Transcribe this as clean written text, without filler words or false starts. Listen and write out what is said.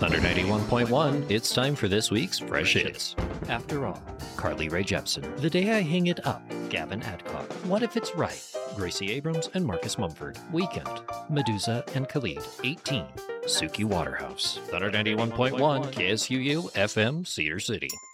Thunder 91.1, it's time for this week's Fresh Hits. After All, Carly Rae Jepsen. The Day I Hang It Up, Gavin Adcock. What If It's Right, Gracie Abrams and Marcus Mumford. Weekend, Medusa and Khalid. 18, Suki Waterhouse. Thunder 91.1, KSUU, FM, Cedar City.